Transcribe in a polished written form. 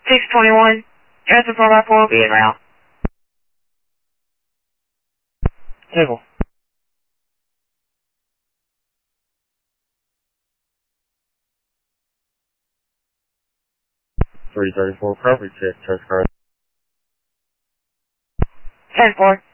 621. Transfer 4x4 will be en route. Table. 334 property check, church car. 10-4.